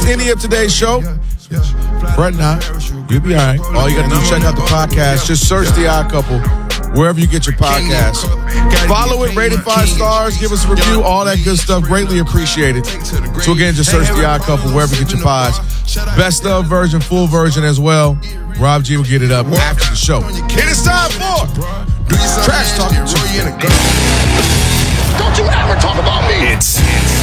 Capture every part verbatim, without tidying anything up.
missed any of today's show, fret not. You'll be all right. All you got to do is check out the podcast. Just search The Odd Couple wherever you get your podcast. Follow it, rate it five stars, give us a review, all that good stuff. Greatly appreciated. So again, just search The Odd Couple wherever you get your pods. Best of version, full version as well. Rob G will get it up after the show. And it's time for Trash Talk. Don't you ever talk about me. It's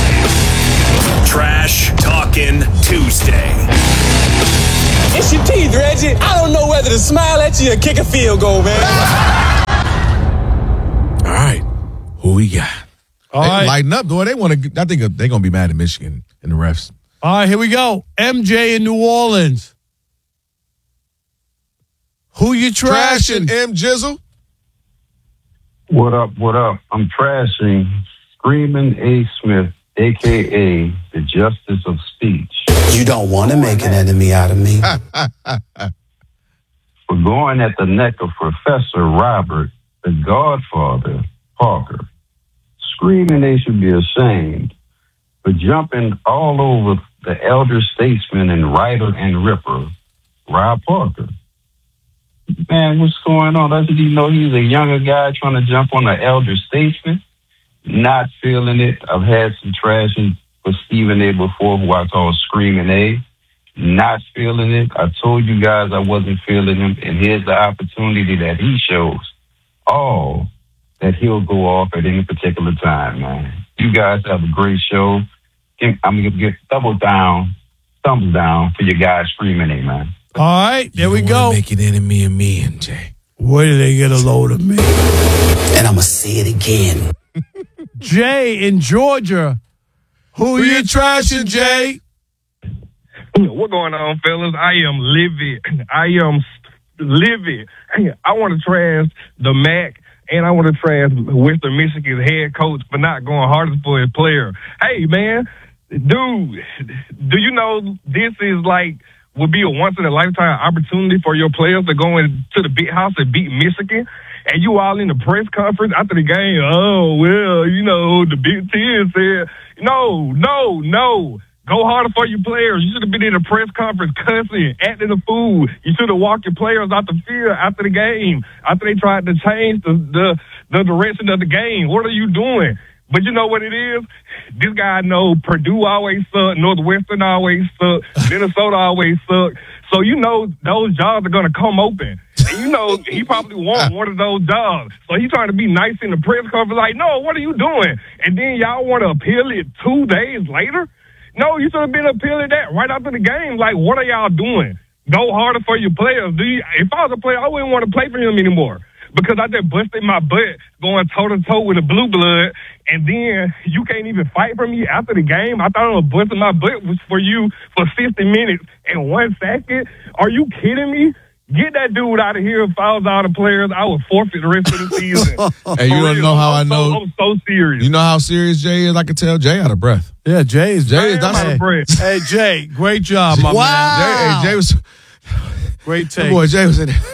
Trash Talking Tuesday. It's your teeth, Reggie. I don't know whether to smile at you or kick a field goal, man. All right. Who we got? All they right. lighten up, boy. They want to. I think they're going to be mad at Michigan and the refs. All right, here we go. M J in New Orleans. Who you trashing? Trashing M Jizzle. What up, what up? I'm trashing Screaming A. Smith, a k a the Justice of Speech. You don't want to make an enemy out of me. For going at the neck of Professor Robert, the Godfather, Parker. Screaming they should be ashamed for jumping all over the elder statesman and writer and ripper, Rob Parker. Man, what's going on? Doesn't he know he's a younger guy trying to jump on an elder statesman? Not feeling it. I've had some trashing for Stephen A. before, who I call Screaming A. Not feeling it. I told you guys I wasn't feeling him, and here's the opportunity that he shows. Oh, that he'll go off at any particular time, man. You guys have a great show. I'm going to get double down, thumbs down for your guys Screaming A, man. All right, there we go. Make an enemy of me, M J. Where did they get a load of me? And I'm going to say it again. Jay in Georgia. Who, Who you trashing, Jay? What going on, fellas? I am livid. I am livid. I want to trash the M A C, and I want to trash Western Michigan's head coach for not going harder for his player. Hey, man, dude, do you know this is like would be a once-in-a-lifetime opportunity for your players to go into the big house and beat Michigan, and you all in the press conference after the game, oh, well, you know, the Big Ten said, no, no, no. Go harder for your players. You should have been in a press conference cussing, acting a fool. You should have walked your players out the field after the game, after they tried to change the, the, the direction of the game. What are you doing? But you know what it is? This guy know Purdue always suck, Northwestern always suck, Minnesota always suck. So you know those jobs are going to come open. And you know he probably wants one of those jobs. So he's trying to be nice in the press conference like, no, what are you doing? And then y'all want to appeal it two days later? No, you should have been appealing that right after the game. Like, what are y'all doing? Go harder for your players. Do you, if I was a player, I wouldn't want to play for him anymore. Because I just busted my butt going toe-to-toe with a blue blood, and then you can't even fight for me after the game. I thought I was busting my butt was for you for fifty minutes and one second. Are you kidding me? Get that dude out of here. If I was all the players, I would forfeit the rest of the season. Hey, you don't know how I I'm know. So, I'm so serious. You know how serious Jay is? I can tell Jay out of breath. Yeah, Jay is. Jay is out of breath. Hey, Jay, great job, my wow. man. Jay, hey, Jay was. Great take. That boy, Jay was in there.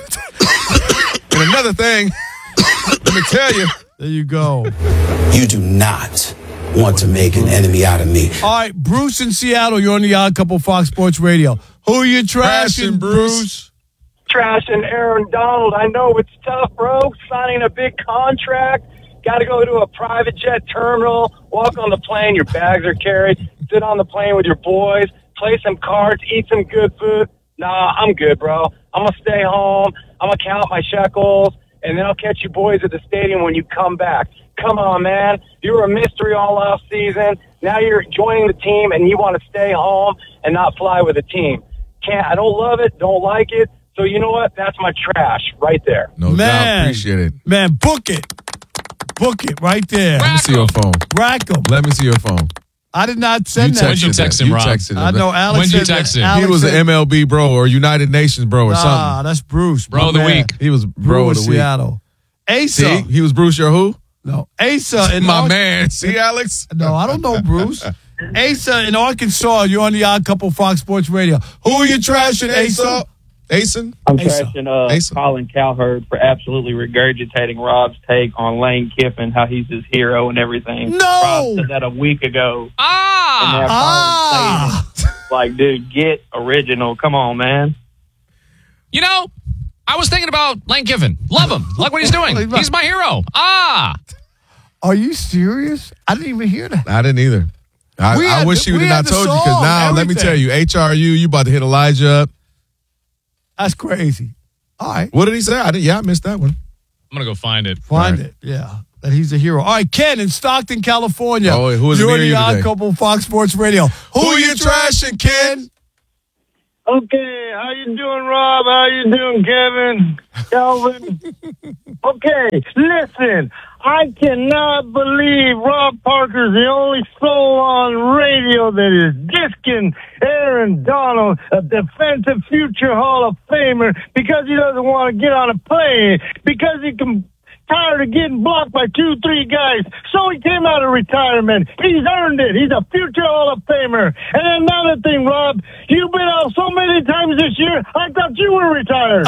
And another thing, let me tell you. There you go. You do not want to make an enemy out of me. All right, Bruce in Seattle. You're on the Odd Couple Fox Sports Radio. Who are you trashing, Trashing, Bruce? Bruce? Trashing Aaron Donald. I know it's tough, bro. Signing a big contract. Got to go to a private jet terminal. Walk on the plane. Your bags are carried. Sit on the plane with your boys. Play some cards. Eat some good food. Nah, I'm good, bro. I'm going to stay home. I'm going to count my shekels. And then I'll catch you boys at the stadium when you come back. Come on, man. You were a mystery all off season. Now you're joining the team, and you want to stay home and not fly with the team. Can't. I don't love it. Don't like it. So you know what? That's my trash right there. No Man. doubt. Appreciate it. Man, book it. Book it right there. Let me see your phone. Rack 'em. Let me see your phone. I did not send You that. texted you text him, you Rob? texted him. I know Alex When'd you said text that. him? Alex He was said, an M L B bro or United Nations bro or Nah, something. that's Bruce. Bro my of the man. week. He was bro of Bruce the week. Seattle. Asa. See, he was Bruce your who? No, Asa. In My Ar- man. See, Alex? No, I don't know Bruce. Asa in Arkansas. You're on the Odd Couple Fox Sports Radio. Who are you trashing, Asa? Asen? I'm Asa. trashing uh, Asa. Colin Cowherd for absolutely regurgitating Rob's take on Lane Kiffin, how he's his hero and everything. No! Rob said that a week ago. Ah! And now Colin's saying it. Ah! Like, dude, get original. Come on, man. You know, I was thinking about Lane Kiffin. Love him. Like what he's doing. He's my hero. Ah. Are you serious? I didn't even hear that. I didn't either. I, We I had wish the- you we did had not the told you because song, now let me everything. tell you, H R U, you about to hit Elijah up. That's crazy. All right. What did he say? I did. Yeah, I missed that one. I'm going to go find it. Find Right. it. Yeah. That he's a hero. All right, Ken in Stockton, California. Oh, who is You're near the you Odd today? Couple, Fox Sports Radio. Who, Who are you you trashing, Ken? Okay, how you doing, Rob? How you doing, Kevin? Calvin? Okay, listen. I cannot believe Rob Parker's the only soul on radio that is disking Aaron Donald, a defensive future Hall of Famer, because he doesn't want to get on a plane, because he can tired of getting blocked by two, three guys. So he came out of retirement. He's earned it. He's a future Hall of Famer. And another thing, Rob, you've been out so many times this year, I thought you were retired.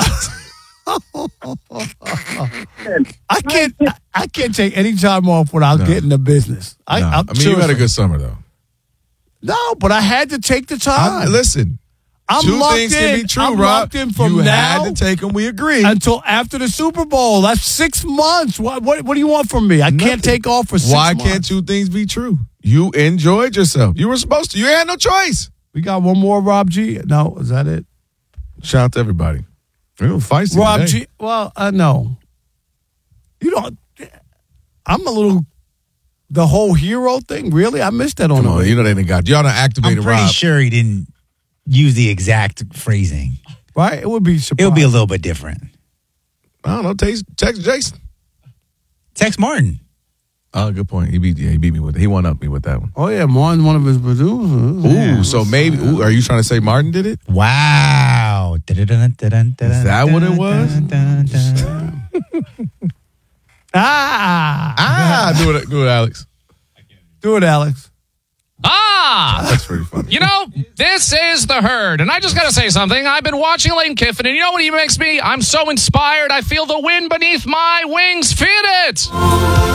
I can't. I can't take any time off without No. getting the business. I, No. I'm I mean, you serious. had a good summer, though. No, but I had to take the time. I, listen, I'm two locked things in. can be true, I'm Rob. locked in from you now had to take them. We agree. until after the Super Bowl. That's six months. What? What, what do you want from me? I Nothing. can't take off for six Why months. can't two things be true? You enjoyed yourself. You were supposed to. You had no choice. We got one more, Rob G. No, is that it? Shout out to everybody. We were feisty Rob today. G. Well, uh, no. You don't. I'm a little. The whole hero thing, really? I missed that on Come the on, you know they didn't got y'all done I'm activated pretty Rob. sure he didn't use the exact phrasing. right. It would be. It would be a little bit different. I don't know. Text, text Jason. Text Martin. Oh, good point. He beat. Yeah, he beat me with it. He won up me with that one. Oh yeah, Martin, one of his producers. Ooh, Yeah. so maybe. Ooh, are you trying to say Martin did it? Wow. Is Is that what it was? Ah, Ah, do it, do it, Alex. do it, Alex. Ah. That's pretty funny. You know, this is the herd. And I just got to say something. I've been watching Lane Kiffin, and you know what he makes me? I'm so inspired. I feel the wind beneath my wings. Feel it.